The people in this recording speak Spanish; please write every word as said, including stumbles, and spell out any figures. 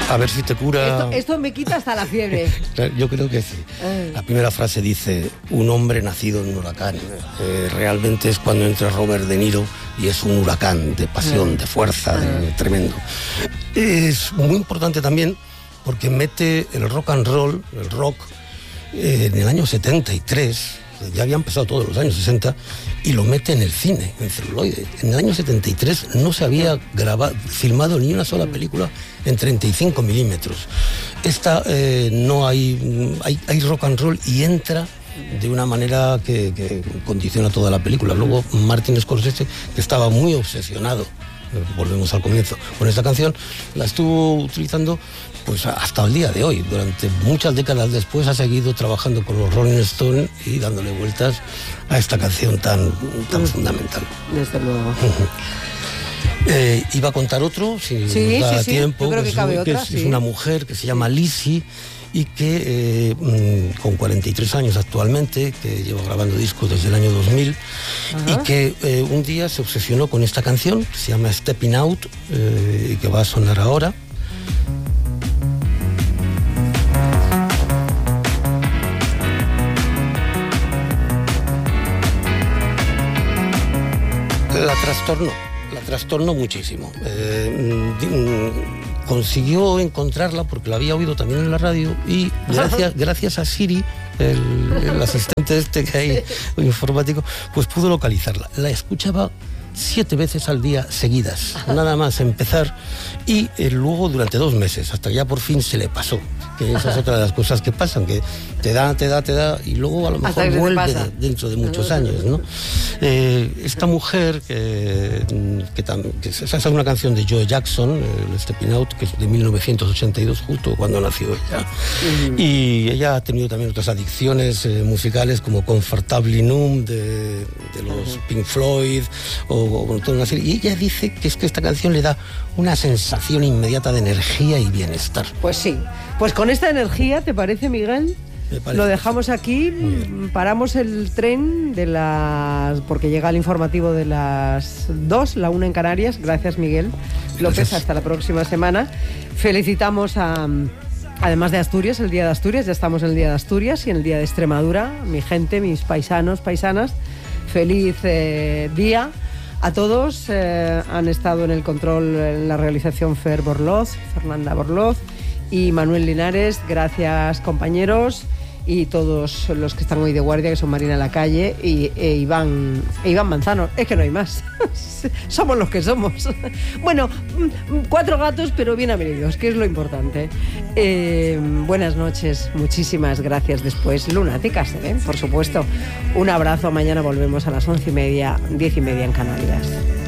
A ver si te cura... Esto, esto me quita hasta la fiebre. Yo creo que sí. Ay. La primera frase dice, un hombre nacido en un huracán. Eh, realmente es cuando entra Robert De Niro y es un huracán de pasión, de fuerza, de, tremendo. Es muy importante también porque mete el rock and roll, el rock, eh, en el año setenta y tres, ya había empezado todos los años sesenta, y lo mete en el cine, en celuloide. En el año setenta y tres no se había grabado, filmado ni una sola película en treinta y cinco milímetros. Esta eh, no hay, hay, hay rock and roll y entra de una manera que, que condiciona toda la película. Luego Martin Scorsese, que estaba muy obsesionado, volvemos al comienzo, con esta canción, la estuvo utilizando pues hasta el día de hoy. Durante muchas décadas después ha seguido trabajando con los Rolling Stones y dándole vueltas a esta canción tan, tan fundamental. Desde luego. Eh, iba a contar otro, si sí, nos da sí, tiempo, sí. Yo creo que, que, cabe es, otra, que es, sí. es una mujer que se llama Lizzie y que eh, con cuarenta y tres años actualmente, que lleva grabando discos desde el año dos mil. Ajá. Y que eh, un día se obsesionó con esta canción que se llama Stepping Out eh, y que va a sonar ahora. La trastornó, la trastornó muchísimo. Eh, consiguió encontrarla porque la había oído también en la radio y gracias, gracias a Siri, el, el asistente este que hay informático, pues pudo localizarla. La escuchaba siete veces al día seguidas, nada más empezar, y eh, luego durante dos meses, hasta que ya por fin se le pasó. Que esa es otra de las cosas que pasan, que te da, te da, te da, y luego a lo mejor vuelve de, dentro de muchos años, ¿no? Eh, esta mujer, que, que, que esa es una canción de Joe Jackson, el Stepping Out, que es de mil novecientos ochenta y dos, justo cuando nació ella. Uh-huh. Y ella ha tenido también otras adicciones eh, musicales, como Comfortably Numb, de, de los uh-huh. Pink Floyd, o, o toda una serie. Y ella dice que es que esta canción le da una sensación inmediata de energía y bienestar. Pues sí. Pues con esta energía, ¿te parece, Miguel? Lo dejamos aquí, paramos el tren de las... porque llega el informativo de las dos, la una en Canarias. Gracias, Miguel López. Gracias. Hasta la próxima semana. Felicitamos a... Además de Asturias, el Día de Asturias, ya estamos en el Día de Asturias y en el Día de Extremadura. Mi gente, mis paisanos, paisanas, feliz eh, día. A todos eh, han estado en el control, en la realización Fer Borloz, Fernanda Borloz y Manuel Linares. Gracias, compañeros, y todos los que están hoy de guardia, que son Marina Lacalle y e Iván, e Iván Manzano. Es que no hay más. Somos los que somos. Bueno, cuatro gatos, pero bien avenidos, que es lo importante. Eh, buenas noches, muchísimas gracias. Después, lunáticas, ¿eh? Por supuesto. Un abrazo. Mañana volvemos a las once y media, diez y media en Canarias.